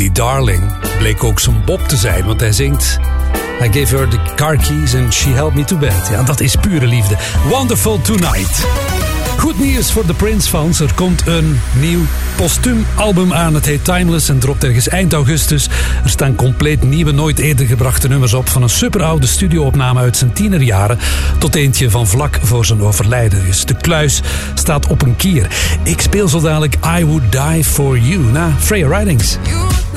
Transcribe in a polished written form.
die Darling bleek ook zijn Bob te zijn, want hij zingt I gave her the car keys and she helped me to bed. Ja, dat is pure liefde. Wonderful Tonight. Goed nieuws voor de Prince-fans. Er komt een nieuw postuum album aan. Het heet Timeless en dropt ergens eind augustus. Er staan compleet nieuwe, nooit eerder gebrachte nummers op. Van een superoude studioopname uit zijn tienerjaren tot eentje van vlak voor zijn overlijden. Dus de kluis staat op een kier. Ik speel zo dadelijk I Would Die For You na Freya Ridings.